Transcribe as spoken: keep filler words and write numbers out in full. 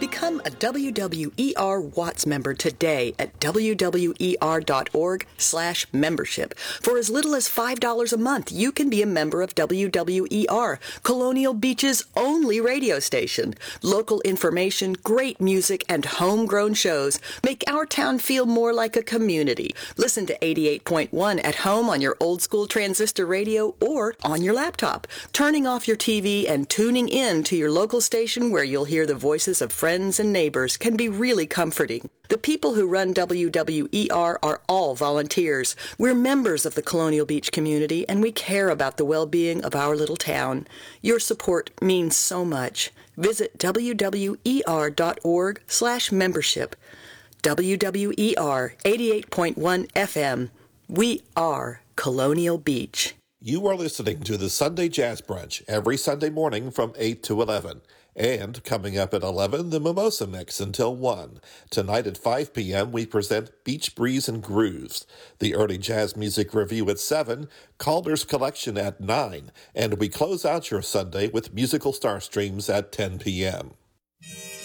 Become a W W E R Watts member today at w w e r dot org slash membership. For as little as five dollars a month, you can be a member of W W E R, Colonial Beach's only radio station. Local information, great music, and homegrown shows make our town feel more like a community. Listen to eighty-eight point one at home on your old-school transistor radio or on your laptop, turning off your T V and tuning in to your local station where you'll hear the voices of friends and neighbors can be really comforting. The people who run W W E R are all volunteers. We're members of the Colonial Beach community, and we care about the well-being of our little town. Your support means so much. Visit w w e r dot org slash membership. W W E R eighty-eight point one F M. We are Colonial Beach. You are listening to the Sunday Jazz Brunch every Sunday morning from eight to eleven. And coming up at eleven, the Mimosa Mix until one. Tonight at five p.m., we present Beach Breeze and Grooves. The early jazz music review at seven, Calder's Collection at nine, and we close out your Sunday with Musical Starstreams at ten p.m.